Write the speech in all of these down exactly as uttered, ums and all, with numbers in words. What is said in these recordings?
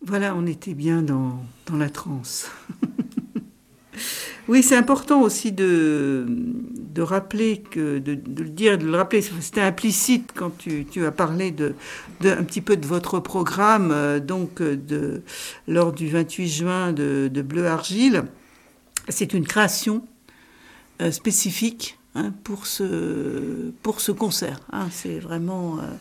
Voilà, on était bien dans, dans la transe. Oui, c'est important aussi de, de rappeler, que, de, de le dire, de le rappeler. C'était implicite quand tu, tu as parlé de, de, un petit peu de votre programme, euh, donc de, lors du vingt-huit juin de, de Bleu Argile. C'est une création euh, spécifique hein, pour, ce, pour ce concert. Hein. C'est vraiment... Euh,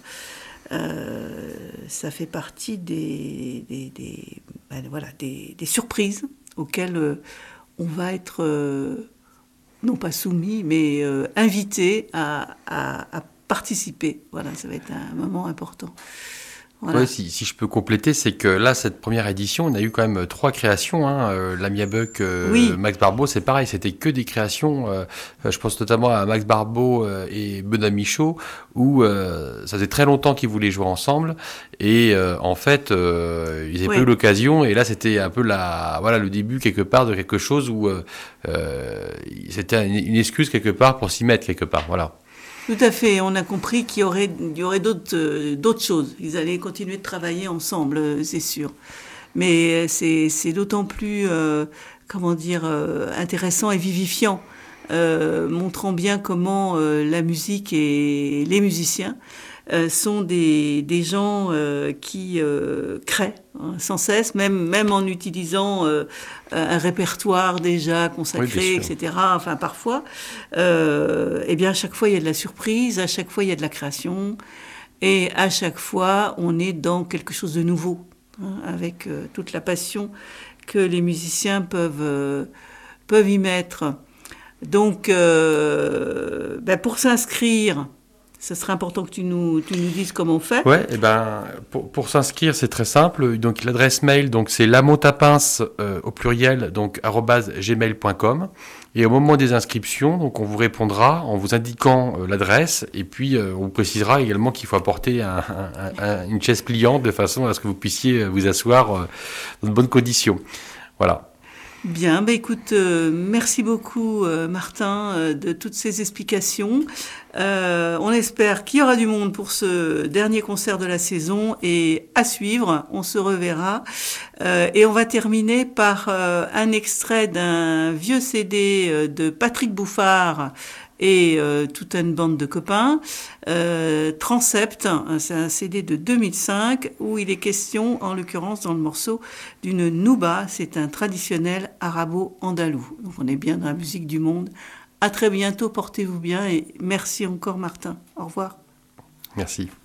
euh, ça fait partie des, des, des, ben, voilà, des, des surprises auxquelles... Euh, on va être, euh, non pas soumis, mais euh, invité à, à, à participer. Voilà, ça va être un moment important. Voilà. Oui, si, si je peux compléter, c'est que là, cette première édition, on a eu quand même trois créations. Hein. Euh, Lamia Buck, euh, Oui. Max Barbeau, c'est pareil, c'était que des créations. Euh, je pense notamment à Max Barbeau euh, et Benoît Michaud, où euh, ça faisait très longtemps qu'ils voulaient jouer ensemble. Et euh, en fait, euh, ils n'avaient Oui. pas eu l'occasion. Et là, c'était un peu la, voilà, le début, quelque part, de quelque chose où euh, euh, c'était une, une excuse, quelque part, pour s'y mettre, quelque part. Voilà. Tout à fait. On a compris qu'il y aurait, il y aurait d'autres, euh, d'autres choses. Ils allaient continuer de travailler ensemble, euh, c'est sûr. Mais c'est, c'est d'autant plus, euh, comment dire, euh, intéressant et vivifiant, euh, montrant bien comment euh, la musique et les musiciens euh, sont des, des gens euh, qui euh, créent hein, sans cesse, même, même en utilisant euh, un répertoire déjà consacré, Oui, et cetera. Enfin, parfois, euh, eh bien, à chaque fois, il y a de la surprise, à chaque fois, il y a de la création, et à chaque fois, on est dans quelque chose de nouveau, hein, avec euh, toute la passion que les musiciens peuvent, euh, peuvent y mettre. Donc, euh, ben pour s'inscrire, ce serait important que tu nous, tu nous dises comment on fait. Ouais, et ben pour, pour s'inscrire, c'est très simple. Donc l'adresse mail, donc c'est lamontapins euh, au pluriel, donc arobase gmail point com. Et au moment des inscriptions, donc on vous répondra en vous indiquant euh, l'adresse et puis euh, on vous précisera également qu'il faut apporter un, un, un, une chaise pliante de façon à ce que vous puissiez vous asseoir euh, dans de bonnes conditions. Voilà. Bien, bah écoute, euh, merci beaucoup euh, Martin euh, de toutes ces explications. Euh, on espère qu'il y aura du monde pour ce dernier concert de la saison et à suivre, on se reverra. Euh, et on va terminer par euh, un extrait d'un vieux C D euh, de Patrick Bouffard et euh, toute une bande de copains. Euh, Transept, c'est un C D de deux mille cinq où il est question, en l'occurrence dans le morceau, d'une nouba, c'est un traditionnel arabo-andalou. Donc on est bien dans la musique du monde. À très bientôt, portez-vous bien et merci encore Martin. Au revoir. Merci.